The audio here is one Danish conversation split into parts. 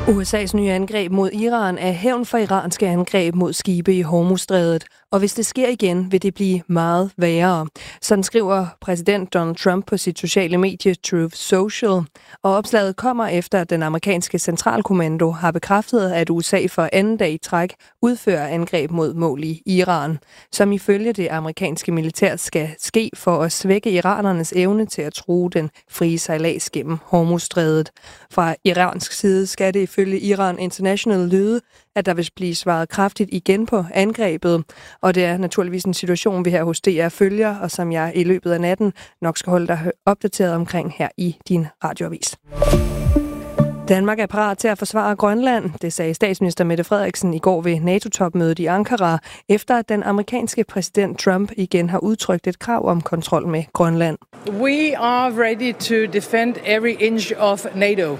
USA's nye angreb mod Iran er hævn for iranske angreb mod skibe i Hormuzstrædet, og hvis det sker igen, vil det blive meget værre. Sådan skriver præsident Donald Trump på sit sociale medie Truth Social, og opslaget kommer efter, at den amerikanske centralkommando har bekræftet, at USA for anden dag i træk udfører angreb mod mål i Iran, som ifølge det amerikanske militær skal ske for at svække iranernes evne til at true den frie sejlads gennem Hormuzstrædet. Fra iransk side skal det ifølge Iran International lyde, at der vil blive svaret kraftigt igen på angrebet, og det er naturligvis en situation, vi her hos DR følger, og som jeg i løbet af natten nok skal holde dig opdateret omkring her i din radioavis. Danmark er parat til at forsvare Grønland, det sagde statsminister Mette Frederiksen i går ved NATO-topmødet i Ankara, efter at den amerikanske præsident Trump igen har udtrykt et krav om kontrol med Grønland. We are ready to defend every inch of NATO,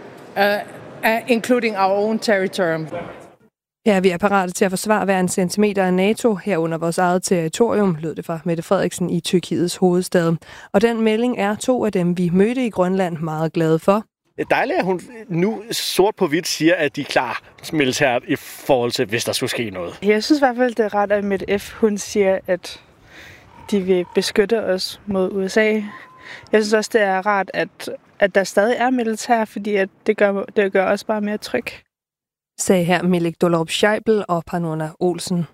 including our own territory. Ja, vi er parate til at forsvare hver en centimeter af NATO, herunder vores eget territorium, lød det fra Mette Frederiksen i Tyrkiets hovedstad. Og den melding er 2 af dem, vi mødte i Grønland, meget glade for. Det er dejligt, at hun nu sort på hvidt siger, at de er klar militært i forhold til, hvis der skulle ske noget. Jeg synes i hvert fald, det er ret, at Mette F. hun siger, at de vil beskytte os mod USA. Jeg synes også, det er rart, at der stadig er militær, fordi at det gør os bare mere tryg. Sagde her Melik Dollerup-Scheibel og Panona Olsen.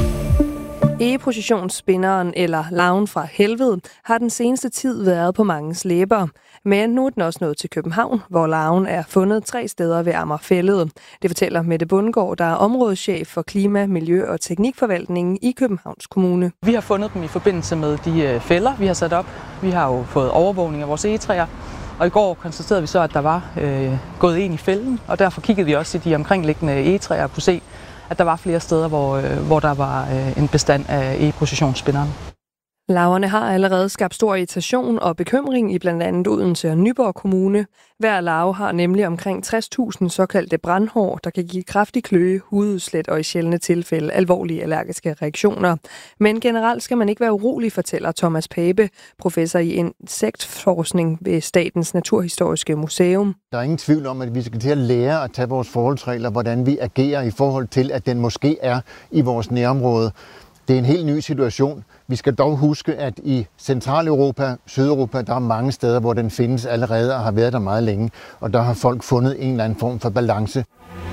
E-positionsspinderen eller larven fra helvede har den seneste tid været på manges læber. Men nu er den også nået til København, hvor larven er fundet 3 steder ved Amagerfælled. Det fortæller Mette Bundgaard, der er områdeschef for klima, miljø og teknikforvaltningen i Københavns Kommune. Vi har fundet dem i forbindelse med de fælder, vi har sat op. Vi har jo fået overvågning af vores egetræer. Og i går konstaterede vi så, at der var gået en i fælden, og derfor kiggede vi også i de omkringliggende egetræer og kunne se, at der var flere steder, hvor der var en bestand af e-positionsspinderen. Larverne har allerede skabt stor irritation og bekymring i blandt andet Odense og Nyborg Kommune. Hver larve har nemlig omkring 60.000 såkaldte brandhår, der kan give kraftig kløe, hududslæt og i sjældne tilfælde alvorlige allergiske reaktioner. Men generelt skal man ikke være urolig, fortæller Thomas Pape, professor i insektforskning ved Statens Naturhistoriske Museum. Der er ingen tvivl om, at vi skal til at lære at tage vores forholdsregler, hvordan vi agerer i forhold til, at den måske er i vores nærområde. Det er en helt ny situation. Vi skal dog huske, at i Centraleuropa, Sydeuropa, der er mange steder, hvor den findes allerede og har været der meget længe. Og der har folk fundet en eller anden form for balance.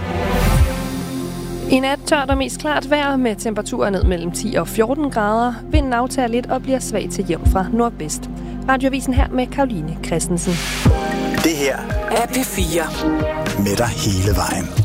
I nat tørt og mest klart vejr med temperaturer ned mellem 10 og 14 grader. Vinden aftager lidt og bliver svag til jævn fra nordvest. Radioavisen her med Caroline Christensen. Det her er P4 med dig hele vejen.